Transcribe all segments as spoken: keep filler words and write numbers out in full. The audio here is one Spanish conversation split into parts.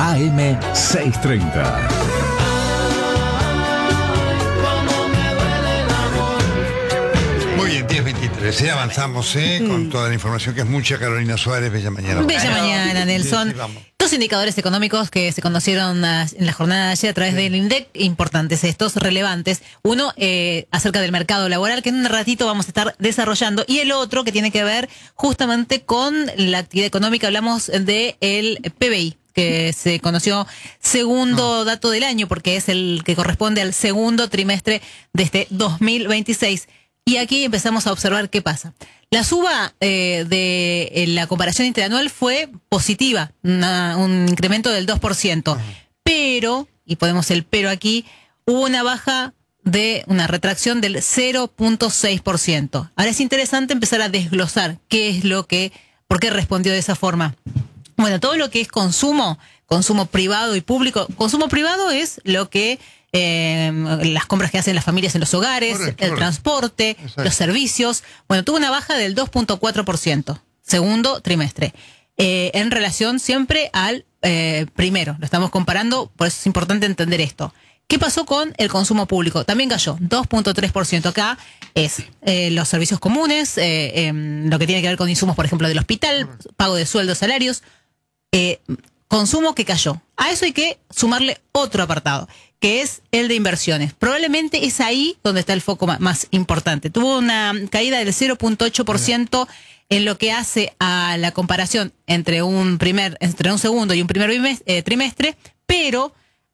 A M seiscientos treinta. Muy bien, diez veintitrés. ¿eh? Avanzamos ¿eh? con toda la información que es mucha. Carolina Suárez, bella mañana. Bella Bueno, mañana, Nelson. sí, vamos. Dos indicadores económicos que se conocieron uh, en la jornada de ayer a través del INDEC, importantes estos, relevantes. Uno, eh, acerca del mercado laboral, que en un ratito vamos a estar desarrollando, y el otro que tiene que ver justamente con la actividad económica. Hablamos del P B I, que se conoció segundo dato del año, porque es el que corresponde al segundo trimestre de este dos mil veintiséis. Y aquí empezamos a observar qué pasa. La suba eh, de eh, la comparación interanual fue positiva, una, un incremento del dos por ciento. Uh-huh. Pero, y ponemos el pero aquí, hubo una baja de una retracción del cero punto seis por ciento. Ahora es interesante empezar a desglosar qué es lo que, por qué respondió de esa forma. Bueno, todo lo que es consumo, consumo privado y público. Consumo privado es lo que Eh, las compras que hacen las familias en los hogares, correcto, el correcto. transporte, exacto. los servicios. Bueno, tuvo una baja del dos punto cuatro por ciento, segundo trimestre, eh, en relación siempre al eh, primero. Lo estamos comparando, por eso es importante entender esto. ¿Qué pasó con el consumo público? También cayó, dos punto tres por ciento. Acá es eh, los servicios comunes, eh, eh, lo que tiene que ver con insumos, por ejemplo, del hospital, pago de sueldos, salarios, eh, consumo que cayó. A eso hay que sumarle otro apartado, que es el de inversiones. Probablemente es ahí donde está el foco más importante. Tuvo una caída del cero punto ocho por ciento en lo que hace a la comparación entre un primer, entre un segundo y un primer bimestre, eh, trimestre, pero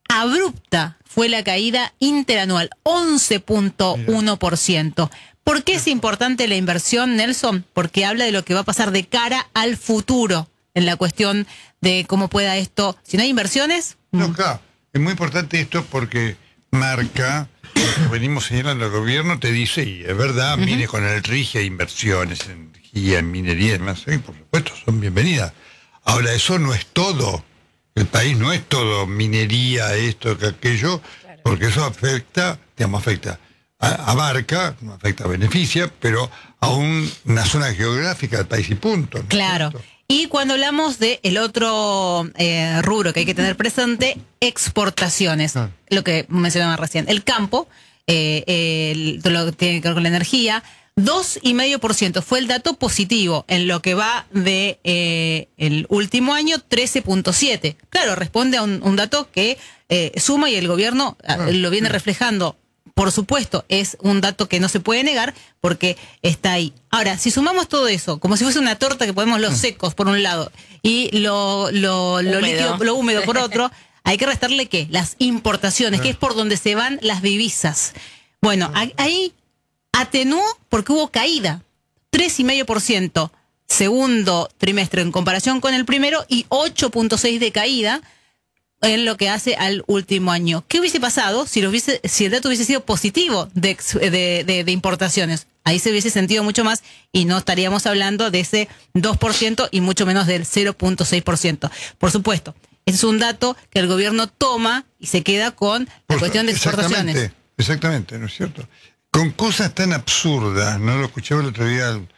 abrupta fue la caída interanual, once punto uno por ciento. ¿Por qué es importante la inversión, Nelson? Porque habla de lo que va a pasar de cara al futuro, en la cuestión de cómo pueda esto. Si no hay inversiones... No, claro. Es muy importante esto porque marca, lo que venimos señalando al gobierno, te dice, y es verdad, uh-huh. mire, con el RIGI hay inversiones en energía, en minería y demás, ¿eh? Por supuesto, son bienvenidas. Ahora, eso no es todo. El país no es todo minería, esto, que aquello, claro. porque eso afecta, digamos, afecta, a, abarca, no afecta, beneficia, pero a un, una zona geográfica del país y punto. ¿no? Claro. Y cuando hablamos de el otro eh, rubro que hay que tener presente, exportaciones, ah. lo que mencionaba recién, el campo, eh, el, todo lo que tiene que ver con la energía, dos coma cinco por ciento fue el dato positivo en lo que va de eh, el último año, trece punto siete. Claro, responde a un, un dato que eh, suma y el gobierno ah, lo viene sí. reflejando. Por supuesto, es un dato que no se puede negar porque está ahí. Ahora, si sumamos todo eso, como si fuese una torta que ponemos los secos por un lado y lo, lo, lo líquido, lo húmedo por otro, hay que restarle ¿qué? Las importaciones, que es por donde se van las divisas. Bueno, ahí atenuó porque hubo caída, tres coma cinco por ciento segundo trimestre en comparación con el primero y ocho punto seis por ciento de caída en lo que hace al último año. ¿Qué hubiese pasado si, lo hubiese, si el dato hubiese sido positivo de, de, de, de importaciones? Ahí se hubiese sentido mucho más y no estaríamos hablando de ese dos por ciento y mucho menos del cero punto seis por ciento. Por supuesto, es un dato que el gobierno toma y se queda con la Por, cuestión de exportaciones. Exactamente, exactamente, ¿no es cierto? Con cosas tan absurdas, ¿no? Lo escuchaba el otro día al,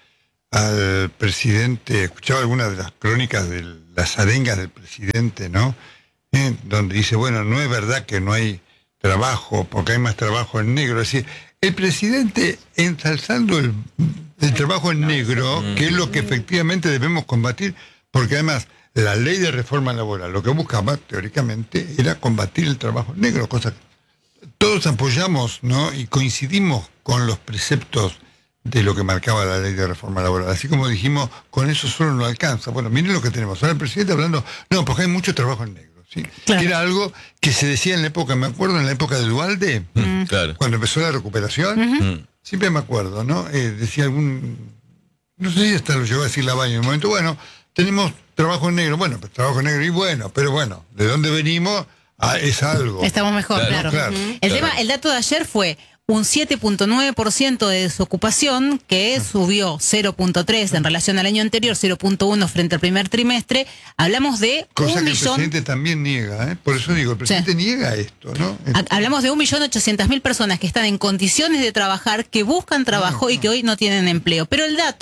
al presidente, escuchaba algunas de las crónicas de las arengas del presidente, ¿no? ¿Eh? Donde dice, bueno, no es verdad que no hay trabajo, porque hay más trabajo en negro. Es decir, el presidente ensalzando el, el trabajo en negro, que es lo que efectivamente debemos combatir, porque además la ley de reforma laboral lo que buscaba, teóricamente, era combatir el trabajo en negro, cosa que todos apoyamos, ¿no? Y coincidimos con los preceptos de lo que marcaba la ley de reforma laboral. Así como dijimos, con eso solo no alcanza. Bueno, miren lo que tenemos. Ahora el presidente hablando, no, porque hay mucho trabajo en negro. ¿Sí? Claro. Era algo que se decía en la época, me acuerdo, en la época de Duhalde, mm, claro. cuando empezó la recuperación, uh-huh. siempre me acuerdo, ¿no? Eh, decía algún, no sé si hasta lo llegó a decir Lavalle en un momento, bueno, tenemos trabajo en negro, bueno, pues trabajo en negro y bueno, pero bueno, ¿de dónde venimos? Ah, es algo. Estamos mejor, claro. claro. claro. Uh-huh. El claro. tema, el dato de ayer fue un siete punto nueve por ciento de desocupación, que subió cero punto tres en relación al año anterior, cero punto uno frente al primer trimestre. Hablamos de Cosa un que millón... el presidente también niega, ¿eh? Por eso digo, el presidente sí. niega esto, ¿no? Hablamos de un millón ochocientas mil personas que están en condiciones de trabajar, que buscan trabajo no, no. y que hoy no tienen empleo. Pero el dato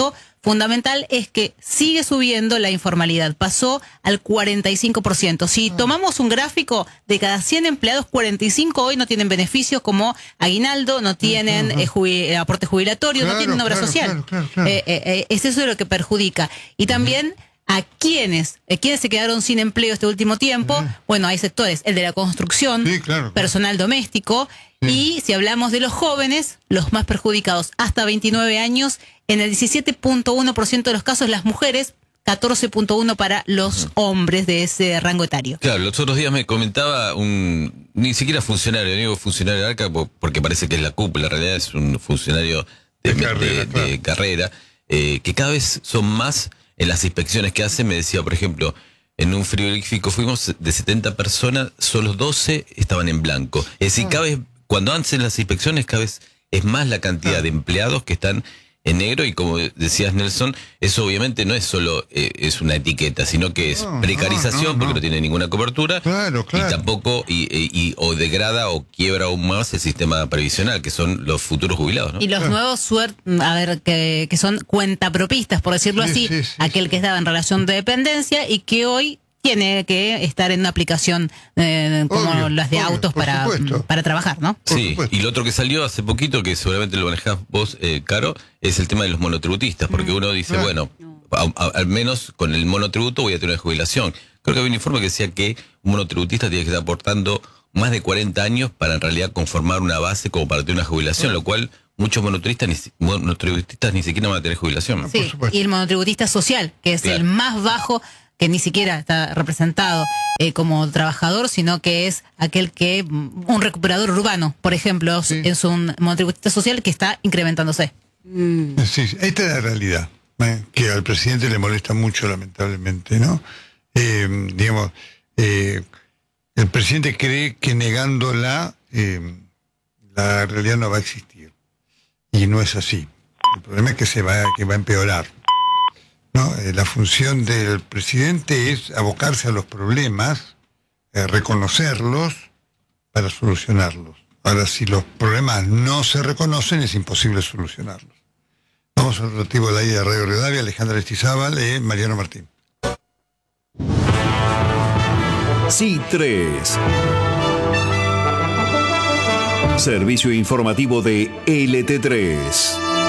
fundamental es que sigue subiendo la informalidad, pasó al cuarenta y cinco por ciento. Si tomamos un gráfico, de cada cien empleados, cuarenta y cinco hoy no tienen beneficios como aguinaldo, no tienen eh, jubi- aporte jubilatorio, Claro, no tienen obra claro, social. claro, claro, claro. Eh, eh, eh, es eso lo que perjudica. Y también a quienes, eh, quienes se quedaron sin empleo este último tiempo, Sí. bueno, hay sectores, el de la construcción, Sí, claro, claro. personal doméstico, y si hablamos de los jóvenes, los más perjudicados hasta veintinueve años, en el diecisiete punto uno por ciento de los casos las mujeres, catorce punto uno por ciento para los hombres de ese rango etario. Claro, los otros días me comentaba un, ni siquiera funcionario, digo funcionario de ARCA po- porque parece que es la cúpula, en realidad es un funcionario de, De carrera, de- claro. de carrera, eh, que cada vez son más en las inspecciones que hacen. Me decía, por ejemplo, en un frigorífico fuimos de setenta personas, solo doce estaban en blanco. Es decir, cada vez, cuando hacen las inspecciones, cada vez es más la cantidad de empleados que están en negro, y como decías, Nelson, eso obviamente no es solo eh, es una etiqueta, sino que es No, precarización, no, no, porque no. no tiene ninguna cobertura, Claro, claro. y tampoco y, y- y- o degrada o quiebra aún más el sistema previsional, que son los futuros jubilados, ¿no? Y los nuevos suert, a ver, que, que son cuentapropistas, por decirlo Sí, así, sí, sí, aquel sí. que estaba en relación de dependencia y que hoy tiene que estar en una aplicación eh, como Obvio, las de obvio, autos por para, supuesto. para trabajar, ¿no? por Sí, supuesto. y lo otro que salió hace poquito, que seguramente lo manejás vos, eh, Caro, es el tema de los monotributistas, porque uno dice, Claro. bueno, a- a- al menos con el monotributo voy a tener una jubilación. Creo que había un informe que decía que un monotributista tiene que estar aportando más de cuarenta años para en realidad conformar una base como para tener una jubilación, lo cual muchos monotributistas ni, si- monotributistas ni siquiera van a tener jubilación. Sí, supuesto. y el monotributista social, que es Claro. el más bajo, que ni siquiera está representado eh, como trabajador, sino que es aquel que, mm, un recuperador urbano, por ejemplo, Sí. es un monotributista social que está incrementándose. Sí, sí, esta es la realidad, ¿eh? Que al presidente le molesta mucho, lamentablemente, ¿no? Eh, digamos, eh, el presidente cree que negándola, eh, la realidad no va a existir. Y no es así. El problema es que se va, que va a empeorar, ¿no? Eh, la función del presidente es abocarse a los problemas, eh, reconocerlos para solucionarlos. Ahora, si los problemas no se reconocen, es imposible solucionarlos. Vamos al rotativo del aire de Radio Rivadavia, Alejandra Estizábal y Mariano Martín. C tres. Servicio informativo de L T tres.